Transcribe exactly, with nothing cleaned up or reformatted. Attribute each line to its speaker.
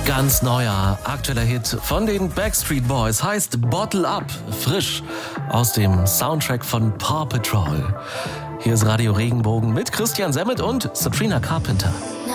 Speaker 1: Ganz neuer, aktueller Hit von den Backstreet Boys heißt Bottle Up, frisch aus dem Soundtrack von Paw Patrol. Hier ist Radio Regenbogen mit Christian Semmet und Sabrina Carpenter.
Speaker 2: Now